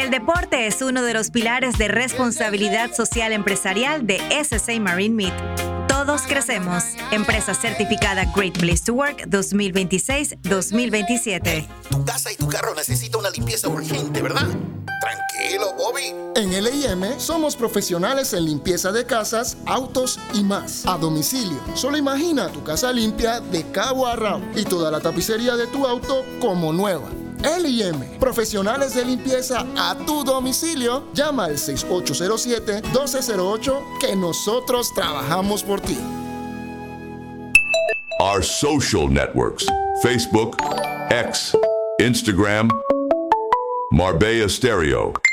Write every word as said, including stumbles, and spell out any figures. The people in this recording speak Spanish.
El deporte es uno de los pilares de responsabilidad social empresarial de S S A Marine Meat. Todos crecemos. Empresa certificada Great Place to Work dos mil veintiséis dos mil veintisiete. Tu casa y tu carro necesitan una limpieza urgente, ¿verdad? Tranquilo, Bobby. En L I M somos profesionales en limpieza de casas, autos y más. A domicilio. Solo imagina tu casa limpia de cabo a rabo y toda la tapicería de tu auto como nueva. L I M, profesionales de limpieza a tu domicilio. Llama al seis ocho cero siete, uno dos cero ocho que nosotros trabajamos por ti. Our social networks: Facebook, X, Instagram, Marbella Stereo.